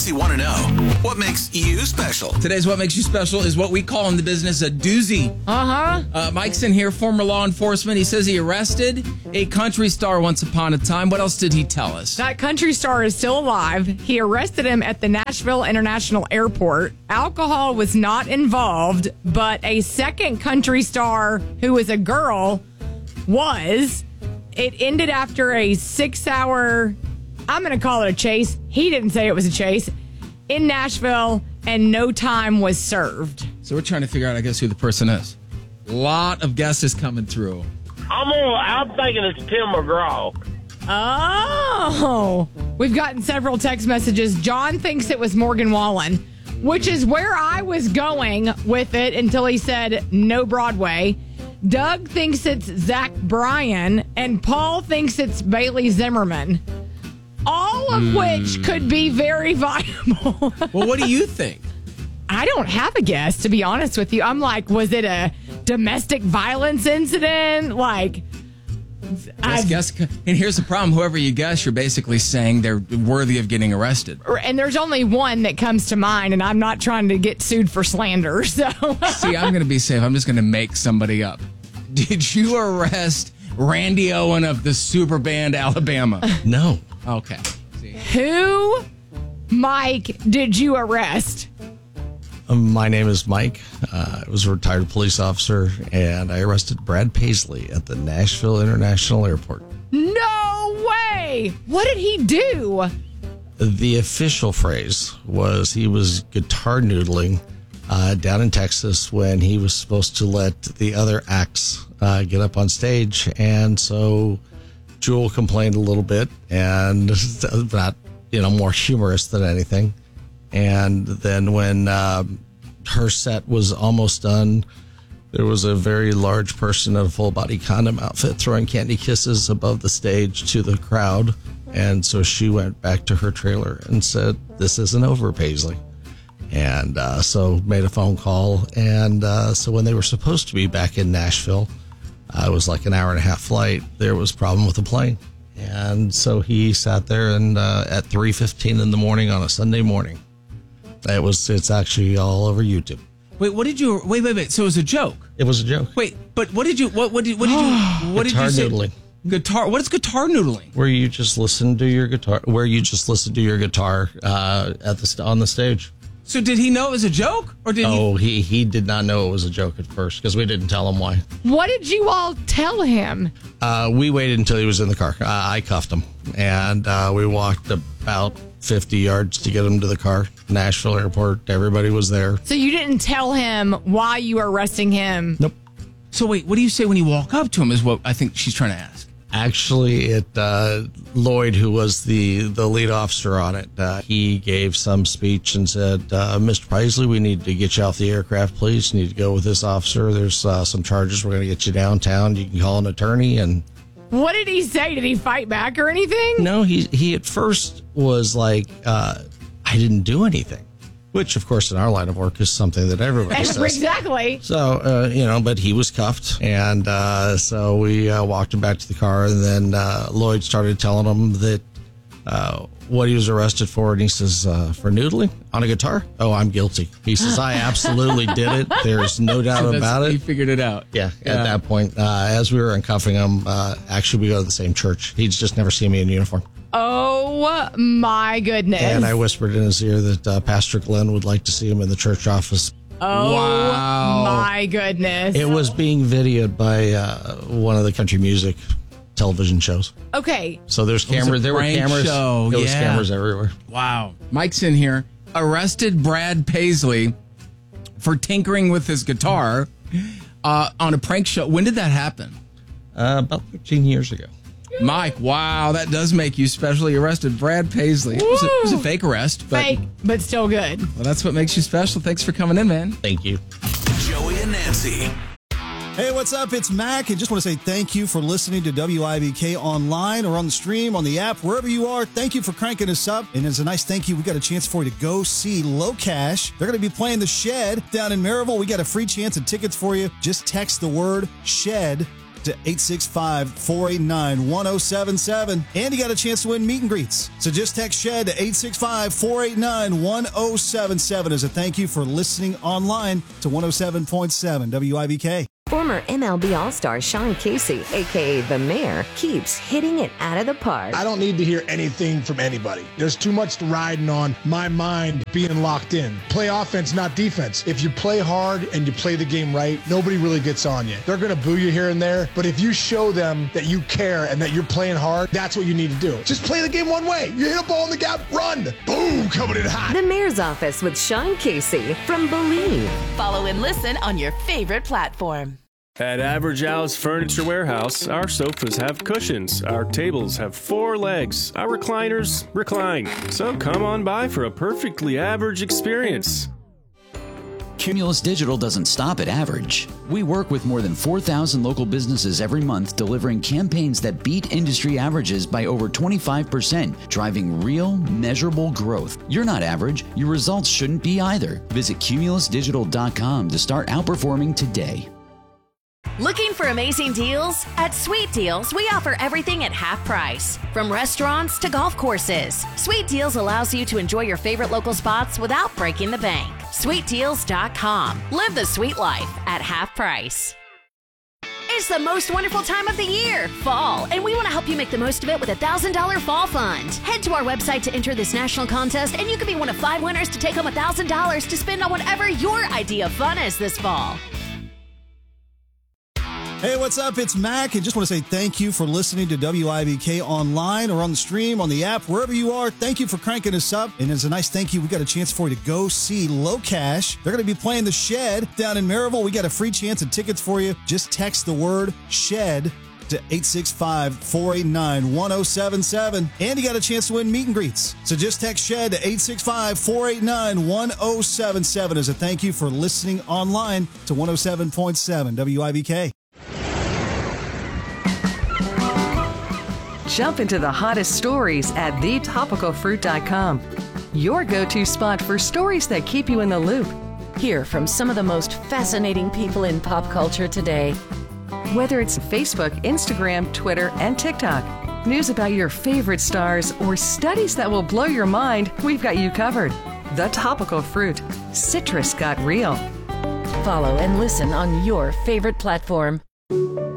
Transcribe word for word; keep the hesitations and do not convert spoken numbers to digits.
Nancy want to know, what makes you special? Today's What Makes You Special is what we call in the business a doozy. Uh-huh. Uh, Mike's in here, former law enforcement. He says he arrested a country star once upon a time. What else did he tell us? That country star is still alive. He arrested him at the Nashville International Airport. Alcohol was not involved, but a second country star who was a girl was. It ended after a six-hour, I'm going to call it a chase. He didn't say it was a chase, in Nashville, and no time was served. So we're trying to figure out, I guess, who the person is. A lot of guesses coming through. I'm gonna, I'm thinking it's Tim McGraw. Oh, we've gotten several text messages. John thinks it was Morgan Wallen, which is where I was going with it until he said no Broadway. Doug thinks it's Zach Bryan, and Paul thinks it's Bailey Zimmerman. All of mm. which could be very viable. Well, what do you think? I don't have a guess, to be honest with you. I'm like, was it a domestic violence incident? Like, Guess, guess, and here's the problem. Whoever you guess, you're basically saying they're worthy of getting arrested. And there's only one that comes to mind, and I'm not trying to get sued for slander. So, see, I'm going to be safe. I'm just going to make somebody up. Did you arrest Randy Owen of the super band Alabama? No. Okay. See. Who, Mike, did you arrest? Um, my name is Mike. Uh, I was a retired police officer, and I arrested Brad Paisley at the Nashville International Airport. No way! What did he do? The official phrase was he was guitar noodling uh, down in Texas when he was supposed to let the other acts uh, get up on stage. And so Jewel complained a little bit, and not, you know, more humorous than anything. And then when um, her set was almost done, there was a very large person in a full-body condom outfit throwing candy kisses above the stage to the crowd. And so she went back to her trailer and said, "This isn't over, Paisley." And uh, so made a phone call. And uh, so when they were supposed to be back in Nashville, uh, it was like an hour and a half flight. There was a problem with the plane. And so he sat there and uh, at three fifteen in the morning on a Sunday morning, It was. It's actually all over YouTube. Wait, what did you? Wait, wait, wait. So it was a joke. It was a joke. Wait, but what did you? What? What did? What did you? What did guitar you say? noodling. Guitar. What is guitar noodling? Where you just listen to your guitar. Where you just listen to your guitar uh, at the on the stage. So did he know it was a joke, or did oh, he? he he did not know it was a joke at first because we didn't tell him why. What did you all tell him? Uh, we waited until he was in the car. Uh, I cuffed him, and uh, we walked about fifty yards to get him to the car. Nashville Airport. Everybody was there. So you didn't tell him why you were arresting him? Nope. So wait, what do you say when you walk up to him is what I think she's trying to ask. Actually, it uh, Lloyd, who was the, the lead officer on it, uh, he gave some speech and said, uh, "Mister Paisley, we need to get you off the aircraft, please. You need to go with this officer. There's uh, some charges. We're going to get you downtown. You can call an attorney." And what did he say? Did he fight back or anything? No, he he at first was like, uh, "I didn't do anything," which, of course, in our line of work is something that everybody says. Exactly. So, uh, you know, but he was cuffed. And uh, so we uh, walked him back to the car. And then uh, Lloyd started telling him that uh, what he was arrested for. And he says, uh, for noodling on a guitar? Oh, I'm guilty. He says, I absolutely did it. There's no doubt So about it. He figured it out. Yeah, Yeah. at that point, uh, as we were uncuffing him, uh, actually, we go to the same church. He'd just never seen me in uniform. Oh, my goodness. And I whispered in his ear that uh, Pastor Glenn would like to see him in the church office. Oh, Wow. my goodness. It was being videoed by uh, one of the country music television shows. Okay. So there's was a cameras. There were prank cameras. show, There was yeah. cameras everywhere. Wow. Mike's in here. Arrested Brad Paisley for tinkering with his guitar uh, on a prank show. When did that happen? Uh, about thirteen years ago. Mike, wow, that does make you specially arrested. Brad Paisley. It was, a, it was a fake arrest. But, Fake, but still good. Well, that's what makes you special. Thanks for coming in, man. Thank you. Joey and Nancy. Hey, what's up? It's Mac, and just want to say thank you for listening to W I B K online or on the stream, on the app, wherever you are. Thank you for cranking us up. And as a nice thank you, we got a chance for you to go see Low Cash. They're going to be playing The Shed down in Maryville. We got a free chance of tickets for you. Just text the word SHED to eight six five, four eight nine, one oh seven seven. And you got a chance to win meet and greets. So just text SHED to eight six five, four eight nine, one oh seven seven as a thank you for listening online to one oh seven point seven W I B K. Former M L B All-Star Sean Casey, a k a. The Mayor, keeps hitting it out of the park. I don't need to hear anything from anybody. There's too much riding on my mind being locked in. Play offense, not defense. If you play hard and you play the game right, nobody really gets on you. They're going to boo you here and there, but if you show them that you care and that you're playing hard, that's what you need to do. Just play the game one way. You hit a ball in the gap, run. Boom, coming in hot. The Mayor's Office with Sean Casey from Believe. Follow and listen on your favorite platform. At Average Al's Furniture Warehouse, our sofas have cushions, our tables have four legs, our recliners recline. So come on by for a perfectly average experience. Cumulus Digital doesn't stop at average. We work with more than four thousand local businesses every month, delivering campaigns that beat industry averages by over twenty-five percent, driving real, measurable growth. You're not average. Your results shouldn't be either. Visit cumulus digital dot com to start outperforming today. Looking for amazing deals? At Sweet Deals, we offer everything at half price. From restaurants to golf courses, Sweet Deals allows you to enjoy your favorite local spots without breaking the bank. sweet deals dot com. Live the sweet life at half price. It's the most wonderful time of the year, fall, and we want to help you make the most of it with a one thousand dollars Fall Fund. Head to our website to enter this national contest, and you could be one of five winners to take home one thousand dollars to spend on whatever your idea of fun is this fall. Hey, what's up? It's Mac. I just want to say thank you for listening to W I B K online or on the stream, on the app, wherever you are. Thank you for cranking us up. And as a nice thank you, we got a chance for you to go see Locash. They're going to be playing the Shed down in Maryville. We got a free chance of tickets for you. Just text the word SHED to eight six five, four eight nine, one oh seven seven. And you got a chance to win meet and greets. So just text SHED to eight six five, four eight nine, one oh seven seven as a thank you for listening online to one oh seven point seven W I B K. Jump into the hottest stories at the topical fruit dot com. Your go-to spot for stories that keep you in the loop. Hear from some of the most fascinating people in pop culture today. Whether it's Facebook, Instagram, Twitter, and TikTok, news about your favorite stars, or studies that will blow your mind, we've got you covered. The Topical Fruit. Citrus got real. Follow and listen on your favorite platform.